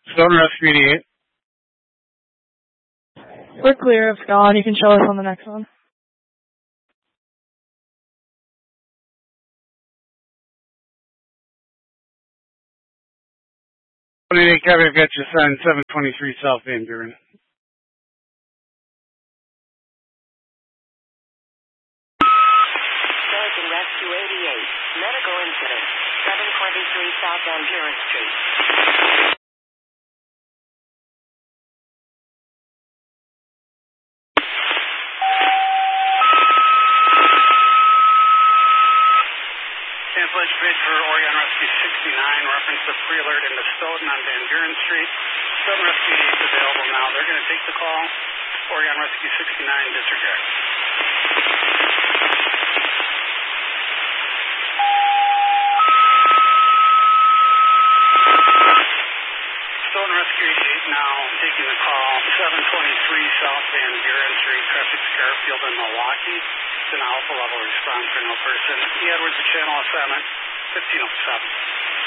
Stoughton Rescue 88. We're clear of Scott. You can show us on the next one. Kevin, I've got your son, 723 South Van Buren. Sergeant Rescue 88. Medical incident. 723 South Van Buren Street. Cancellation page for Oregon Rescue 69, reference the pre-alert into Stoughton on Van Buren Street. Stoughton Rescue 8 is available now. They're going to take the call. Oregon Rescue 69, disregard. Stoughton Rescue 88 now taking the call. 723 South Van Buren Street, traffic's Garfield in Milwaukee. It's an alpha level response for no person. E. Edwards, the channel assignment, 1507.